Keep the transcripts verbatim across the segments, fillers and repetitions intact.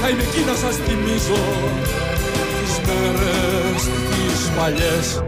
θα είμαι εκεί να σας θυμίζω τις μέρες τις παλιές.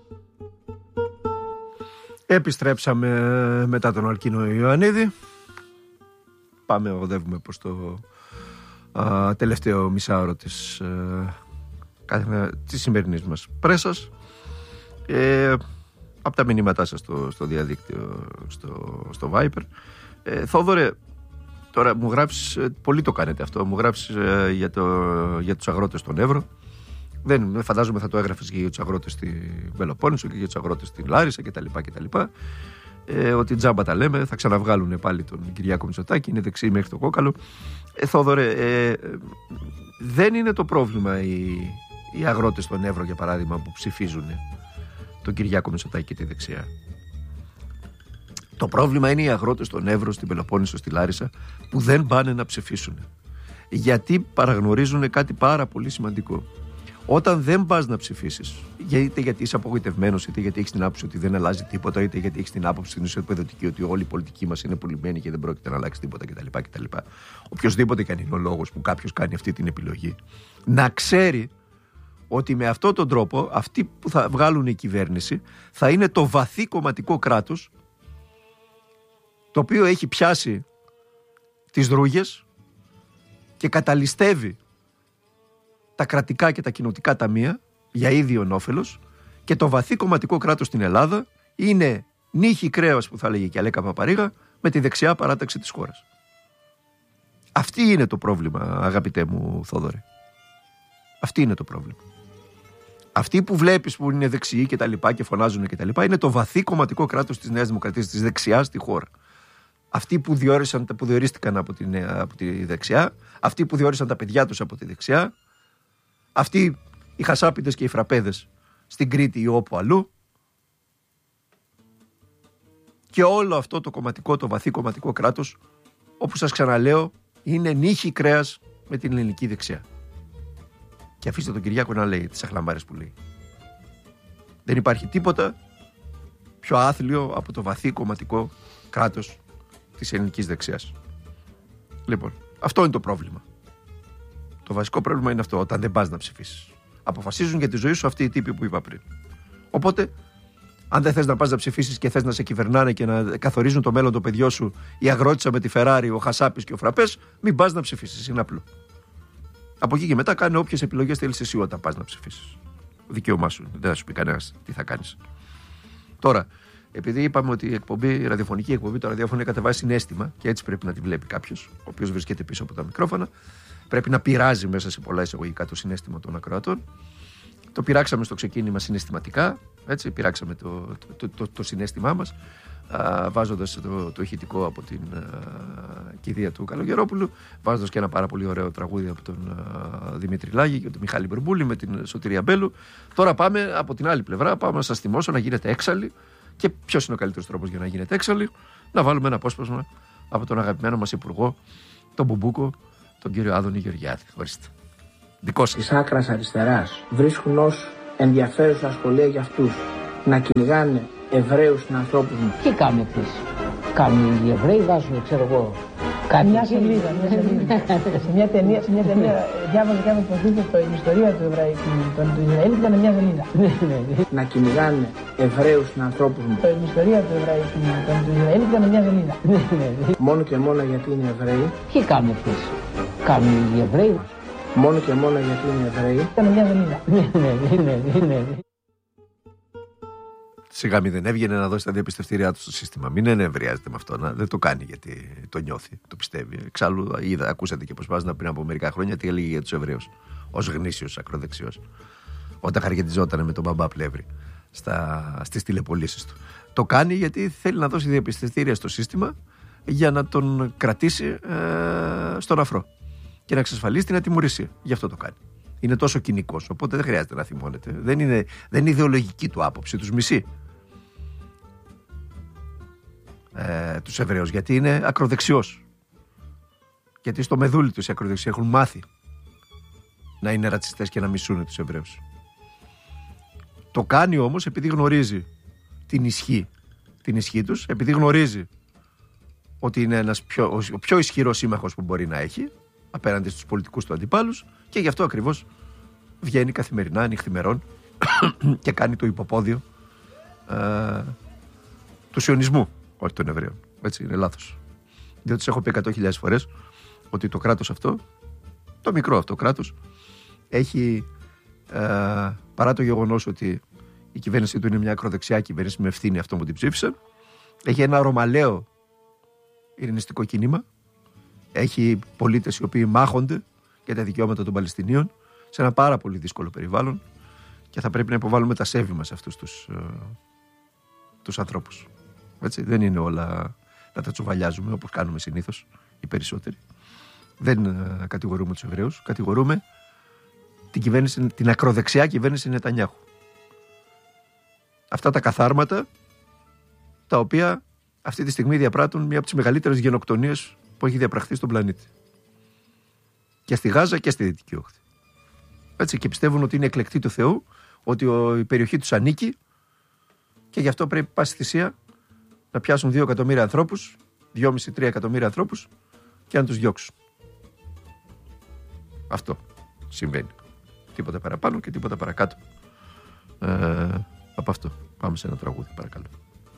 Επιστρέψαμε μετά τον Αλκίνο Ιωαννίδη. Πάμε, οδεύουμε προς το α, τελευταίο μισάωρο της, α, της σημερινής μας πρέσας. Ε, από τα μηνύματά σας στο, στο διαδίκτυο, στο, στο Viper. Ε, Θόδωρε, τώρα μου γράψεις, πολύ το κάνετε αυτό, μου γράψεις ε, για, το, για τους αγρότες στον Εύρο. Δεν φαντάζομαι θα το έγραφες και για τους αγρότες στη Πελοπόννησο και για τους αγρότες στην Λάρισα κτλ. κτλ. Ε, ότι τζάμπα τα λέμε, θα ξαναβγάλουν πάλι τον Κυριάκο Μητσοτάκη, είναι δεξί μέχρι το κόκαλο. Ε, Θόδωρε, ε, ε, δεν είναι το πρόβλημα οι, οι αγρότες στον Εύρο, για παράδειγμα, που ψηφίζουν τον Κυριάκο Μητσοτάκη και τη δεξιά. Το πρόβλημα είναι οι αγρότες στον Εύρο, στην Πελοπόννησο, στη Λάρισα, που δεν πάνε να ψηφίσουν. Γιατί παραγνωρίζουν κάτι πάρα πολύ σημαντικό. Όταν δεν πας να ψηφίσεις, είτε γιατί είσαι απογοητευμένος, είτε γιατί έχεις την άποψη ότι δεν αλλάζει τίποτα, είτε γιατί έχεις την άποψη στην ισοπεδωτική ότι όλη η πολιτική μας είναι πουλημένη και δεν πρόκειται να αλλάξει τίποτα κτλ. κτλ. Οποιοςδήποτε και αν είναι ο λόγος που κάποιος κάνει αυτή την επιλογή, να ξέρει ότι με αυτόν τον τρόπο αυτοί που θα βγάλουν η κυβέρνηση θα είναι το βαθύ κομματικό κράτος, το οποίο έχει πιάσει τις δρούγες και καταλυστεύει τα κρατικά και τα κοινοτικά ταμεία για ίδιον όφελος, και το βαθύ κομματικό κράτος στην Ελλάδα είναι νύχι κρέας, που θα λέγει και Αλέκα Παπαρίγα, με τη δεξιά παράταξη της χώρας. Αυτή είναι το πρόβλημα, αγαπητέ μου Θόδωρε. Αυτή είναι το πρόβλημα. Αυτοί που βλέπεις που είναι δεξιοί και τα λοιπά και φωνάζουν και τα λοιπά, είναι το βαθύ κομματικό κράτος της Νέας Δημοκρατίας, της δεξιάς στη χώρα. Αυτοί που, διόρισαν, που διορίστηκαν από τη, από τη δεξιά, αυτοί που διόρισαν τα παιδιά τους από τη δεξιά, αυτοί οι χασάπιδες και οι φραπέδες στην Κρήτη ή όπου αλλού, και όλο αυτό το κομματικό, το βαθύ κομματικό κράτος, όπου σας ξαναλέω, είναι νύχι κρέας με την ελληνική δεξιά. Και αφήστε τον Κυριάκο να λέει τις αχλαμάρες που λέει. Δεν υπάρχει τίποτα πιο άθλιο από το βαθύ κομματικό κράτος της ελληνικής δεξιάς. Λοιπόν, αυτό είναι το πρόβλημα. Το βασικό πρόβλημα είναι αυτό, όταν δεν πας να ψηφίσεις. Αποφασίζουν για τη ζωή σου αυτοί οι τύποι που είπα πριν. Οπότε, αν δεν θες να πας να ψηφίσεις και θες να σε κυβερνάνε και να καθορίζουν το μέλλον των παιδιών σου η αγρότησα με τη Φεράρι, ο Χασάπης και ο Φραπές, μην πας να ψηφίσεις. Είναι απλό. Από εκεί και μετά κάνε όποιες επιλογές θέλεις εσύ όταν πας να ψηφίσεις. Δικαίωμά σου. Δεν θα σου πει κανένας τι θα κάνεις. Τώρα, επειδή είπαμε ότι η εκπομπή, η ραδιοφωνική εκπομπή, το ραδιόφωνο κατεβάζει συναίσθημα και έτσι πρέπει να τη βλέπει κάποιος, ο οποίος βρίσκεται πίσω από τα μικρόφωνα. Πρέπει να πειράζει μέσα σε πολλά εισαγωγικά το συναίσθημα των ακροατών. Το πειράξαμε στο ξεκίνημα συναισθηματικά, έτσι, πειράξαμε το, το, το, το, το συναίσθημά μας, α, βάζοντας το, το ηχητικό από την α, κηδεία του Καλογερόπουλου, βάζοντας και ένα πάρα πολύ ωραίο τραγούδι από τον α, Δημήτρη Λάγη και τον Μιχάλη Μπουρμπούλη με την Σωτηρία Μπέλου. Τώρα πάμε από την άλλη πλευρά, πάμε να σας θυμώσω να γίνετε έξαλλοι. Και ποιος είναι ο καλύτερος τρόπος για να γίνετε έξαλλοι? Να βάλουμε ένα απόσπασμα από τον αγαπημένο μας υπουργό, τον Μπουμπούκο, τον κύριο Άδωνη Γεωργιάδη. Ορίστε. Δικό σας. Της άκρας αριστεράς βρίσκουν ως ενδιαφέρουσα σχολεία για αυτούς να κυνηγάνε Εβραίους συνανθρώπους μου. Τι κάνουν εσείς? Κάνουν οι Εβραίοι, βάζουν, ξέρω εγώ, κάτι. Μια σελίδα, μια σελίδα. σε μια ταινία, σε μια ταινία διάβαζα και πως είπε την ιστορία του Εβραίου, του Ισραήλ, ήταν μια σελίδα. Να κυνηγάνε Εβραίους συνανθρώπους μου. Την ιστορία του Εβραίου, του Ισραήλ, ήταν μια σελίδα. Μόνο και μόνο γιατί είναι Εβραίοι. Τι κάνουν εσείς? Κάνουν οι Εβραίοι. Μόνο και μόνο γιατί είναι Εβραίοι. Ήταν μια σελίδα. Σιγά μη δεν έβγαινε να δώσει τα διαπιστευτήριά του στο σύστημα. Μην ενευριάζεται με αυτό. Να, δεν το κάνει γιατί το νιώθει, το πιστεύει. Εξάλλου, είδα, ακούσατε και πως βάζουν πριν από μερικά χρόνια τι έλεγε για τους Εβραίους. Ως γνήσιος ακροδεξιός. Όταν χαργεντιζόταν με τον μπαμπά Πλεύρη στις τηλεπολίσεις του. Το κάνει γιατί θέλει να δώσει διαπιστευτήρια στο σύστημα για να τον κρατήσει ε, στον αφρό και να εξασφαλίσει την ατιμωρησία. Γι' αυτό το κάνει. Είναι τόσο κοινικός, οπότε δεν χρειάζεται να θυμώνεται. Δεν είναι, δεν είναι ιδεολογική του άποψη, τους μισεί. Ε, τους Εβραίους, γιατί είναι ακροδεξιός. Γιατί στο μεδούλι τους οι ακροδεξιοί έχουν μάθει να είναι ρατσιστές και να μισούν τους Εβραίους. Το κάνει όμως επειδή γνωρίζει την ισχύ, την ισχύ τους, επειδή γνωρίζει ότι είναι ένας πιο, ο πιο ισχυρός σύμμαχος που μπορεί να έχει, απέναντι στους πολιτικούς του αντιπάλους και γι' αυτό ακριβώς βγαίνει καθημερινά, νυχθημερών και κάνει το υποπόδιο ε, του σιωνισμού, όχι των Εβραίων. Έτσι, είναι λάθος. Διότι σας έχω πει εκατό χιλιάδες φορές ότι το κράτος αυτό, το μικρό αυτό κράτος, έχει, ε, παρά το γεγονός ότι η κυβέρνησή του είναι μια ακροδεξιά κυβέρνηση με ευθύνη αυτό που την ψήφισαν, έχει ένα ρωμαλαίο ειρηνιστικό κίνημα, έχει πολίτες οι οποίοι μάχονται για τα δικαιώματα των Παλαιστινίων σε ένα πάρα πολύ δύσκολο περιβάλλον και θα πρέπει να υποβάλουμε τα σέβη μας σε αυτούς τους, ε, τους ανθρώπους. Έτσι, δεν είναι όλα να τα τσουβαλιάζουμε όπως κάνουμε συνήθως οι περισσότεροι. Δεν ε, κατηγορούμε τους Εβραίους, κατηγορούμε την, κυβέρνηση, την ακροδεξιά κυβέρνηση Νετανιάχου. Αυτά τα καθάρματα τα οποία αυτή τη στιγμή διαπράττουν μία από τις μεγαλύτερες γενοκτονίες που έχει διαπραχθεί στον πλανήτη. Και στη Γάζα και στη Δυτική Όχθη. Έτσι, και πιστεύουν ότι είναι εκλεκτοί του Θεού, ότι ο, η περιοχή τους ανήκει και γι' αυτό πρέπει πάση θυσία να πιάσουν δύο εκατομμύρια ανθρώπους, δυόμισι με τρία εκατομμύρια ανθρώπους και να τους διώξουν. Αυτό συμβαίνει. Τίποτα παραπάνω και τίποτα παρακάτω ε, από αυτό. Πάμε σε ένα τραγούδι, παρακαλώ.